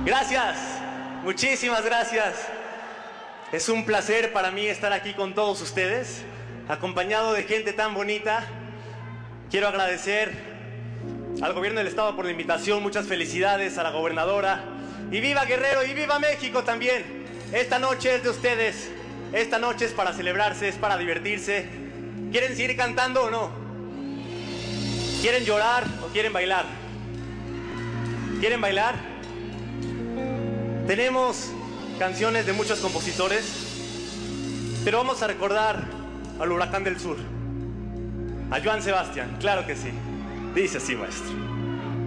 Gracias, muchísimas gracias. Es un placer para mí estar aquí con todos ustedes, acompañado de gente tan bonita. Quiero agradecer al gobierno del estado por la invitación, muchas felicidades a la gobernadora. Y viva Guerrero y viva México también. Esta noche es de ustedes, esta noche es para celebrarse, es para divertirse. ¿Quieren seguir cantando o no? ¿Quieren llorar o quieren bailar? ¿Quieren bailar? Tenemos canciones de muchos compositores, pero vamos a recordar al Huracán del Sur, a Joan Sebastián, claro que sí. Dice así, maestro.